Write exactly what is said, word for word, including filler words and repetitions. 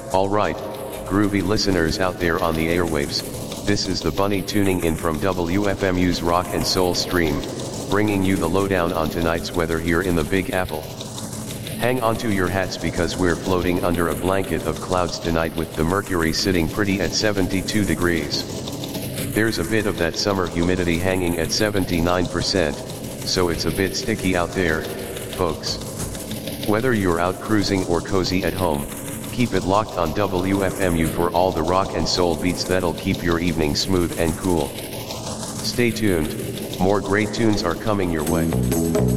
Alright, groovy listeners out there on the airwaves, this is the Bunny tuning in from W F M U's Rock and Soul stream, bringing you the lowdown on tonight's weather here in the Big Apple. Hang on to your hats because we're floating under a blanket of clouds tonight with the mercury sitting pretty at seventy-two degrees. There's a bit of that summer humidity hanging at seventy-nine percent, so it's a bit sticky out there, folks. Whether you're out cruising or cozy at home, keep it locked on W F M U for all the rock and soul beats that'll keep your evening smooth and cool. Stay tuned, more great tunes are coming your way.